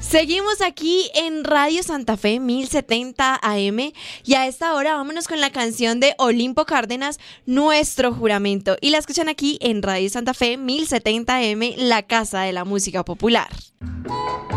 Seguimos aquí en Radio Santa Fe 1070 AM y a esta hora vámonos con la canción de Olimpo Cárdenas, Nuestro Juramento. Y la escuchan aquí en Radio Santa Fe 1070 AM, la casa de la música popular.